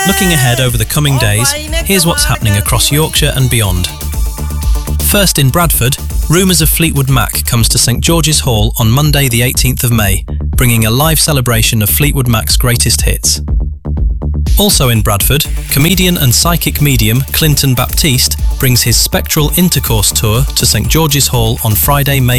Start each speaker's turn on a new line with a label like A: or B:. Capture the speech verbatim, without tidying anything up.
A: Looking ahead over the coming days, here's what's happening across Yorkshire and beyond. First in Bradford, rumours of Fleetwood Mac comes to St George's Hall on Monday the eighteenth of May, bringing a live celebration of Fleetwood Mac's greatest hits. Also in Bradford, comedian and psychic medium Clinton Baptiste brings his Spectral Intercourse Tour to St George's Hall on Friday, May